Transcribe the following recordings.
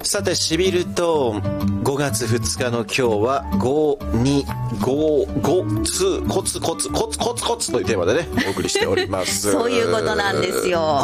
さて、しびると5月2日の今日は525コツコツコツコツコツというテーマでねお送りしておりますそういうことなんですよ。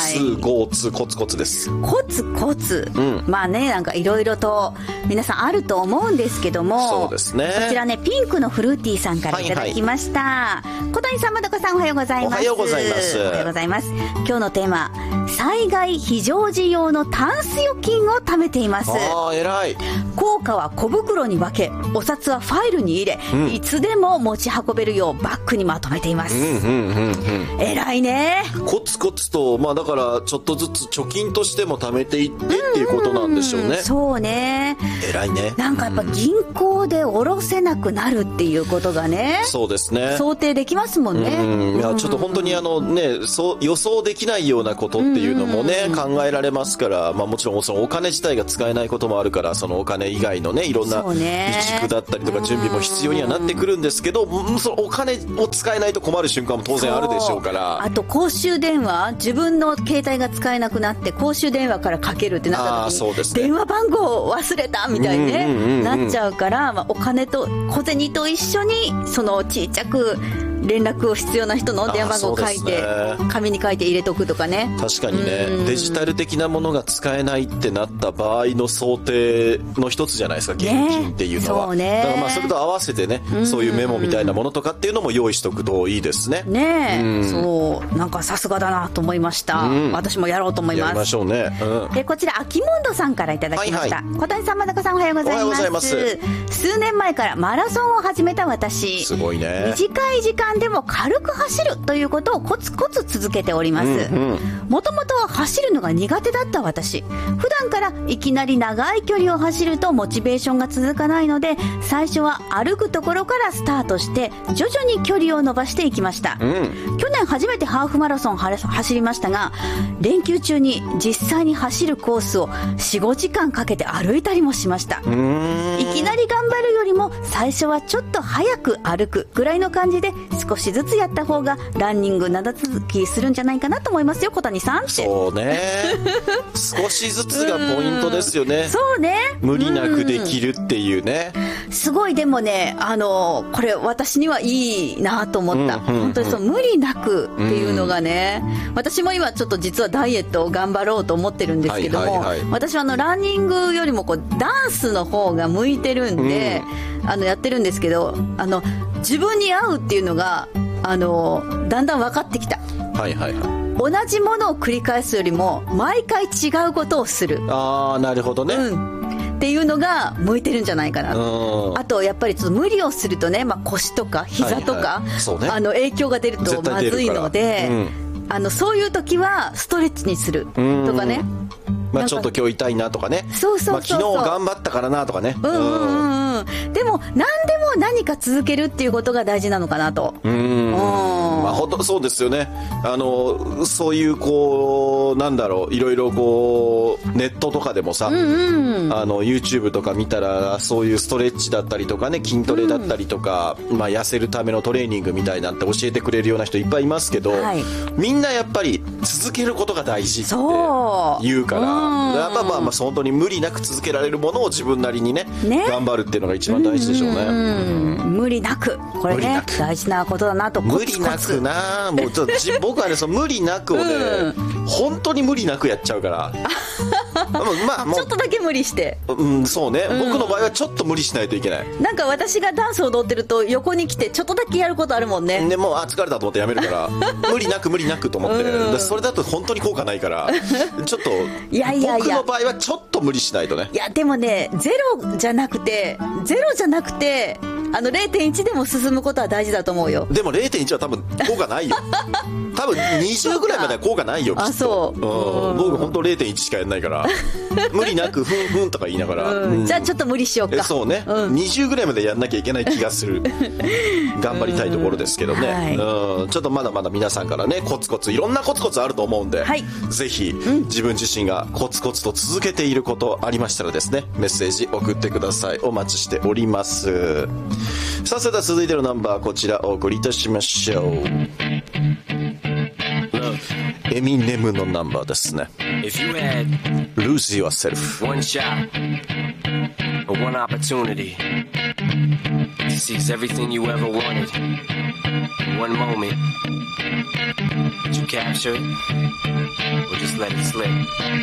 5コツコツです。 コツコツ、まあね、なんかいろいろと皆さんあると思うんですけども、 そうですね。 こちらね、ピンクのフルーティーさんからいただきました、小谷さん、まどかさん、おはようございます。 おはようございます。 おはようございます。今日のテーマ、災害非常時用のタンス預金を貯めています。 ああ、偉い。 硬貨は小袋に分け、お札はファイルに入れ、いつでも持ち運べるようバッグにまとめています。偉いね。 コツコツと、まあだからちょっとずつ貯金としても貯めていってっていうことなんでしょうね。 そうね。 偉いね。 なんかやっぱ銀行で下ろせなくなるっていうことがね、 そうですね、 想定できますもんね。 いや、ちょっと本当に予想できないようなことっていうのもね、考えられますから、まあもちろんそのお金自体が使えないこともあるから、そのお金以外のね、いろんな備蓄だったりとか準備も必要にはなってくるんですけど、そのお金を使えないと困る瞬間も当然あるでしょうから。 あと公衆電話、自分の携帯が使えなくなって公衆電話からかけるってなった時に、 そうですね、 電話番号を忘れたみたいに、ね、なっちゃうから、まあ、お金と小銭と一緒にそのちっちゃく連絡を必要な人の電話番号を書いて、紙に書いて入れとくとかね。 確かにね、デジタル的なものが使えないってなった場合の想定の一つじゃないですか、現金っていうのは。 そうね。 だからまあそれと合わせてね、そういうメモみたいなものとかっていうのも用意しとくといいですね。 ねえ、そう、なんかさすがだなと思いました。私もやろうと思います。 やりましょうね。 で、こちら、アキモンドさんからいただきました。小谷さん、まどかさん、おはようございます。 おはようございます。 数年前からマラソンを始めた私。 すごいね。 短い時間でも軽く走るということをコツコツ続けております。もともとは走るのが苦手だった私。普段からいきなり長い距離を走るとモチベーションが続かないので、最初は歩くところからスタートして徐々に距離を伸ばしていきました。去年初めてハーフマラソン走りましたが、連休中に実際に走るコースを 4,5 時間かけて歩いたりもしました。いきなり頑張るよりも最初はちょっと早く歩くぐらいの感じで少しずつやった方がランニング長続きするんじゃないかなと思いますよ、小谷さんって。 そうね少しずつがポイントですよね。 そうね、 無理なくできるっていうね。 すごい、でもね、これ私にはいいなと思った。本当にそう無理なくっていうのがね、私も今ちょっと実はダイエットを頑張ろうと思ってるんですけども、私はランニングよりもダンスの方が向いてるんで、やってるんですけど、自分に合うっていうのがだんだん分かってきた。同じものを繰り返すよりも毎回違うことをする。 ああ、なるほどね、 っていうのが向いてるんじゃないかな。あとやっぱりちょっと無理をするとね、まあ、腰とか膝とか、影響が出るとまずいので、そういう時はストレッチにするとかね、 まあ、ちょっと今日痛いなとかね、 そうまあ、昨日頑張ったからなとかね。 でも何でも何か続けるっていうことが大事なのかなと。 まあ、本当そうですよね。そういうなんだろう、いろいろネットとかでもさ、YouTube とか見たらそういうストレッチだったりとかね、筋トレだったりとか、まあ、痩せるためのトレーニングみたいなんて教えてくれるような人いっぱいいますけど、みんなやっぱり続けることが大事って言うから、やっぱまあ本当に無理なく続けられるものを自分なりにね頑張るっていうのが一番大事でしょうね。 無理なく、これね大事なことだなと。 無理なくな、もうちょっと僕はね、その無理なくをね、本当に無理なくやっちゃうからまあもうちょっとだけ無理して、 そうね、僕の場合はちょっと無理しないといけない。 なんか私がダンスを踊ってると横に来てちょっとだけやることあるもんね。 でもう疲れたと思ってやめるから無理なくと思って、それだと本当に効果ないからちょっと僕の場合はちょっと無理しないとね。 いやでもね、ゼロじゃなくて 0.1 でも進むことは大事だと思うよ。 でも 0.1 は多分効果ないよ多分20ぐらいまでは効果ないよ、きっと。 そう、 僕本当 0.1 しかやんないから無理なくふんふんとか言いながら、 じゃあちょっと無理しようか。 そうね、20ぐらいまでやんなきゃいけない気がする頑張りたいところですけどね、ちょっとまだまだ皆さんからね、コツコツいろんなコツコツあると思うんで、ぜひ自分自身がコツコツと続けていることありましたらですね、メッセージ送ってください。お待ちしております。さあ、それでは続いてのナンバー、こちらお送りいたしましょう。エミネムのナンバーですね。 If you had Lose yourself. one shot or one opportunity to seize everything you ever wanted in one moment, would you capture it or just let it slip?